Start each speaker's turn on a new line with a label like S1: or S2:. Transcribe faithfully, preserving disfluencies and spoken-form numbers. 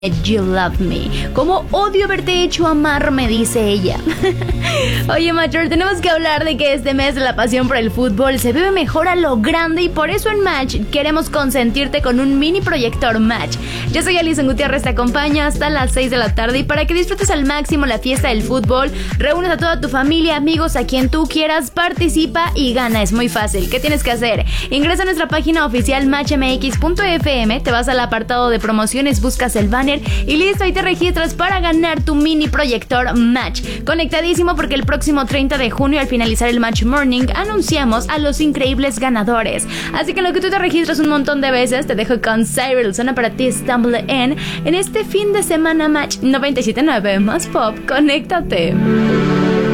S1: You love me. Como odio haberte hecho amar, me dice ella. Oye, Mature, tenemos que hablar de que este mes la pasión por el fútbol se vive mejor a lo grande y por eso en Match queremos consentirte con un mini proyector Match. Yo soy Alison Gutiérrez, te acompaño hasta las seis de la tarde y para que disfrutes al máximo la fiesta del fútbol, reúnes a toda tu familia, amigos, a quien tú quieras, participa y gana. Es muy fácil. ¿Qué tienes que hacer? Ingresa a nuestra página oficial match m x punto f m, te vas al apartado de promociones, buscas el banner y listo, ahí te registras para ganar tu mini proyector Match. Conectadísimo porque el próximo treinta de junio, al finalizar el Match Morning, anunciamos a los increíbles ganadores. Así que en lo que tú te registras un montón de veces, te dejo con Cyril, suena para ti Stumble In en este fin de semana Match noventa y siete punto nueve más pop. Conéctate.